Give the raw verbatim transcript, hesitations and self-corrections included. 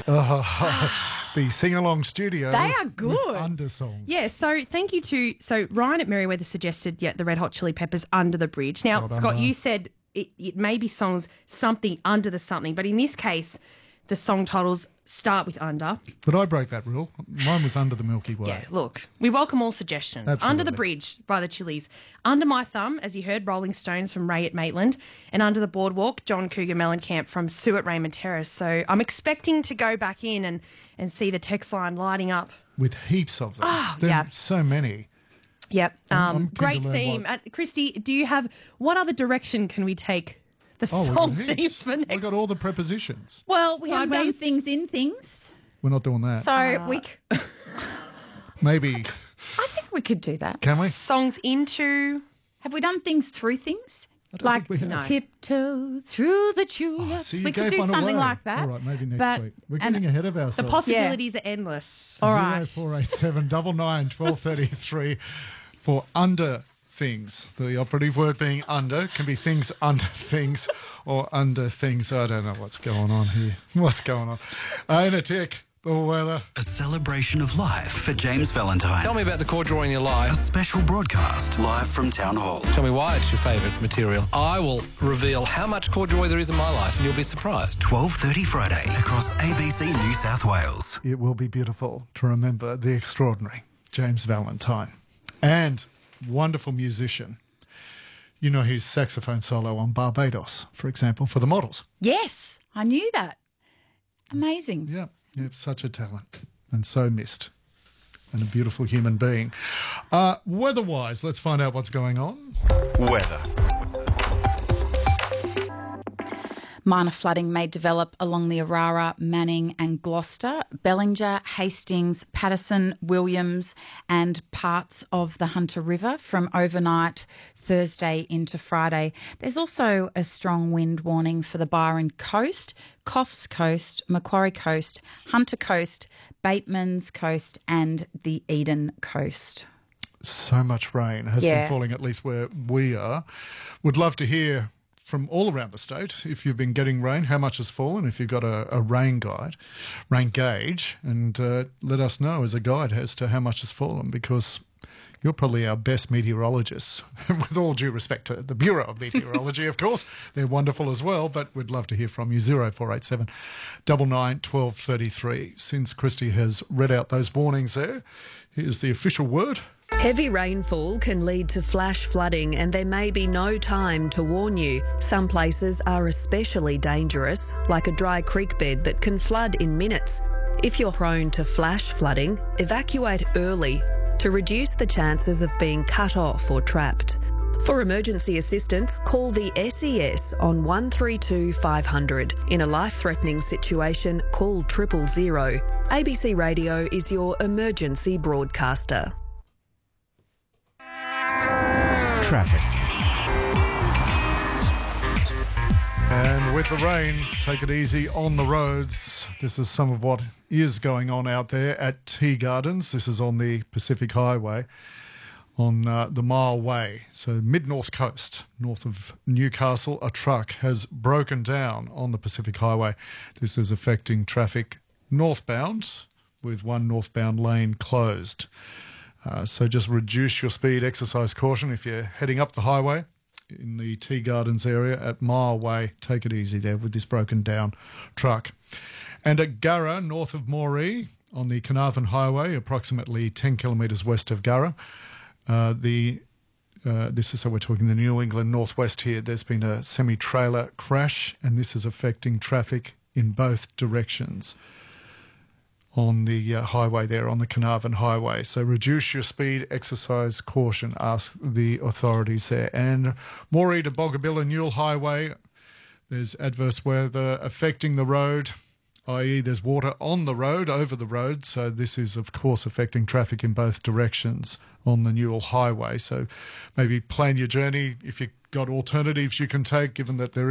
Oh, the sing-along studio. They are good. Under songs. Yeah, so thank you to... So Ryan at Merriweather suggested, yeah, the Red Hot Chili Peppers, Under the Bridge. Now, Well done, Scott, Ryan. you said it, it may be songs something under the something, but in this case, the song titles start with under. But I broke that rule. Mine was Under the Milky Way. Yeah, look, we welcome all suggestions. Absolutely. Under the Bridge by the Chili's. Under My Thumb, as you heard, Rolling Stones from Ray at Maitland. And Under the Boardwalk, John Cougar Mellencamp from Sue at Raymond Terrace. So I'm expecting to go back in and, and see the text line lighting up. With heaps of them. Oh, There yeah. are so many. Yep. Um, I'm keen to great learn theme. what- Uh, Christy, do you have... What other direction can we take the Oh, we've song got themes heaps. for next? I've got all the prepositions. Well, we haven't done Sideways? things in things, We're not doing that. so we. c- Maybe. I think we could do that. Can we? Songs into... Have we done things through things? don't Like think we have. No. tiptoe through the tulips. See, you we could gave do one something away. like that. All right, maybe next But- week. We're and- getting ahead of ourselves. The possibilities are endless. All Zero right. four eight seven double nine twelve thirty three for under things. The operative word being under can be things under things or under things. I don't know what's going on here. What's going on? Uh, in a tick, the weather. A celebration of life for James Valentine. Tell me about the chord drawing in your A life. special broadcast live from Town Hall. Tell me why it's your favourite material. I will reveal how much corduroy there is in my life and you'll be surprised. twelve thirty Friday across A B C New South Wales. It will be beautiful to remember the extraordinary James Valentine and wonderful musician. You know his saxophone solo on Barbados, for example, for the Models. Yes, I knew that. Amazing. Yeah, yeah, such a talent and so missed. And a beautiful human being. Uh, weather-wise, let's find out what's going on. Weather. Minor flooding may develop along the Arara, Manning and Gloucester, Bellinger, Hastings, Patterson, Williams and parts of the Hunter River from overnight Thursday into Friday. There's also a strong wind warning for the Byron Coast, Coffs Coast, Macquarie Coast, Hunter Coast, Bateman's Coast and the Eden Coast. So much rain has Yeah. been falling, at least where we are. Would love to hear from all around the state, if you've been getting rain, how much has fallen, if you've got a, a rain guide, rain gauge, and uh, let us know as a guide as to how much has fallen, because you're probably our best meteorologists, with all due respect to the Bureau of Meteorology, of course. They're wonderful as well, but we'd love to hear from you. zero four eight seven nine nine one two three three. Since Christy has read out those warnings there, here's the official word. Heavy rainfall can lead to flash flooding and there may be no time to warn you. Some places are especially dangerous, like a dry creek bed that can flood in minutes. If you're prone to flash flooding, evacuate early to reduce the chances of being cut off or trapped. For emergency assistance, call the S E S on one three two five hundred. In a life-threatening situation, call triple zero. A B C Radio is your emergency broadcaster. Traffic. And with the rain, take it easy on the roads. This is some of what is going on out there at Tea Gardens. This is on the Pacific Highway on uh, the Mile Way. So mid-north coast, north of Newcastle, a truck has broken down on the Pacific Highway. This is affecting traffic northbound, with one northbound lane closed. Uh, so just reduce your speed, exercise caution if you're heading up the highway in the Tea Gardens area at Mile Way. Take it easy there with this broken down truck. And at Garra, north of Moree, on the Carnarvon Highway, approximately ten kilometres west of Garra, uh, the uh, this is, so we're talking the New England Northwest here, there's been a semi-trailer crash and this is affecting traffic in both directions on the uh, highway there, on the Carnarvon Highway. So reduce your speed, exercise caution, ask the authorities there. And Moree to Bogabilla Newell Highway, there's adverse weather affecting the road, that is there's water on the road, over the road. So this is, of course, affecting traffic in both directions on the Newell Highway. So maybe plan your journey if you've got alternatives you can take, given that there